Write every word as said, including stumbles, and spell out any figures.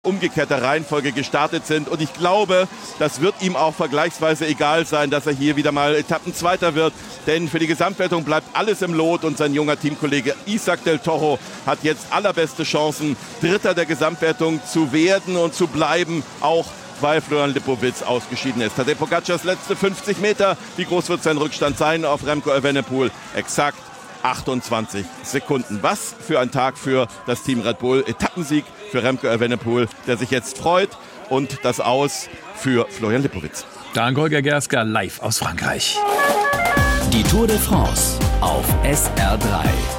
umgekehrter Reihenfolge gestartet sind. Und ich glaube, das wird ihm auch vergleichsweise egal sein, dass er hier wieder mal Etappenzweiter wird. Denn für die Gesamtwertung bleibt alles im Lot und sein junger Teamkollege Isaac del Toro hat jetzt allerbeste Chancen, Dritter der Gesamtwertung zu werden und zu bleiben, auch weil Florian Lipowitz ausgeschieden ist. Tadej Pogacars letzte fünfzig Meter. Wie groß wird sein Rückstand sein auf Remco Evenepoel? Exakt achtundzwanzig Sekunden. Was für ein Tag für das Team Red Bull. Etappensieg für Remco Evenepoel, der sich jetzt freut. Und das Aus für Florian Lipowitz. Dank Holger Gersker live aus Frankreich. Die Tour de France auf S R drei.